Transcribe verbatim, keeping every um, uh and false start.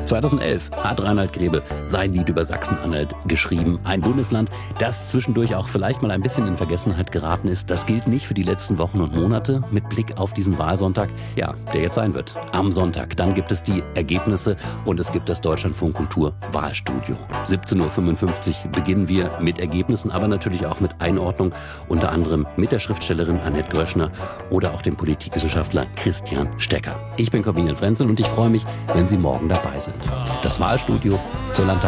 zweitausendelf hat Reinhard Grebe sein Lied über Sachsen-Anhalt geschrieben. Ein Bundesland, das zwischendurch auch vielleicht mal ein bisschen in Vergessenheit geraten ist. Das gilt nicht für die letzten Wochen und Monate mit Blick auf diesen Wahlsonntag, ja, der jetzt sein wird. Am Sonntag, dann gibt es die Ergebnisse und es gibt das Deutschlandfunk Kultur Wahlstudio. siebzehn Uhr fünfundfünfzig beginnen wir mit Ergebnissen, aber natürlich auch mit Einordnung, unter anderem mit der Schriftstellerin Annette Gröschner oder auch dem Politikwissenschaftler Christian Stecker. Ich bin Corbinian Frenzel und ich freue mich, wenn Sie morgen dabei sind. Das Wahlstudio zur Landtags